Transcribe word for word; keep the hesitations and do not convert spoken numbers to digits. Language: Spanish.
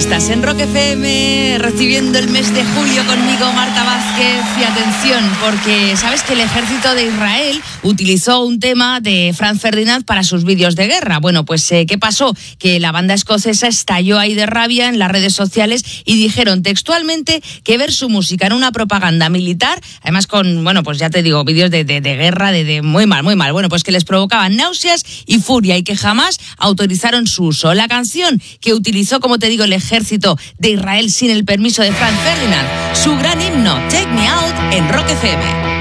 Estás en Rock F M recibiendo el mes de julio conmigo, Marta Vázquez. Y atención, porque sabes que el ejército de Israel utilizó un tema de Franz Ferdinand para sus vídeos de guerra. Bueno, pues eh, ¿qué pasó? Que la banda escocesa estalló ahí de rabia en las redes sociales y dijeron textualmente que ver su música en una propaganda militar, además con, bueno, pues ya te digo, vídeos de, de, de guerra, de, de muy mal, muy mal. Bueno, pues que les provocaban náuseas y furia y que jamás autorizaron su uso. La canción que utilizó, como te digo, el ejército de Israel sin el permiso de Franz Ferdinand, su gran himno Take Me Out en Rock F M.